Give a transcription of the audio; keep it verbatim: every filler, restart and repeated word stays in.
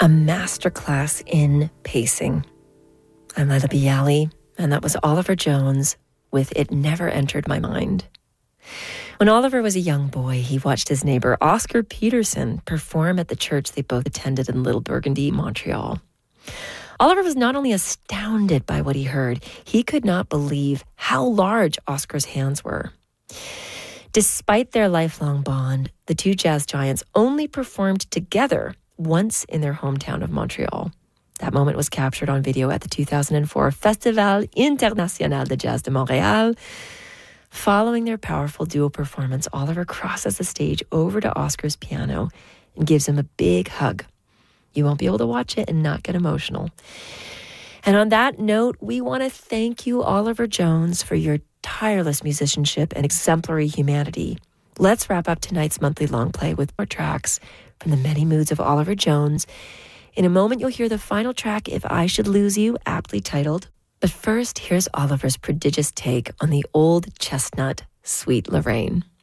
a masterclass in pacing. I'm Lila Bialy, and that was Oliver Jones with It Never Entered My Mind. When Oliver was a young boy, he watched his neighbor Oscar Peterson perform at the church they both attended in Little Burgundy, Montreal. Oliver was not only astounded by what he heard, he could not believe how large Oscar's hands were. Despite their lifelong bond, the two jazz giants only performed together once in their hometown of Montreal. That moment was captured on video at the two thousand four Festival International de Jazz de Montréal. Following their powerful duo performance, Oliver crosses the stage over to Oscar's piano and gives him a big hug. You won't be able to watch it and not get emotional. And on that note, we want to thank you, Oliver Jones, for your tireless musicianship and exemplary humanity. Let's wrap up tonight's monthly long play with more tracks from the many moods of Oliver Jones. In a moment, you'll hear the final track, If I Should Lose You, aptly titled. But first, here's Oliver's prodigious take on the old chestnut, Sweet Lorraine.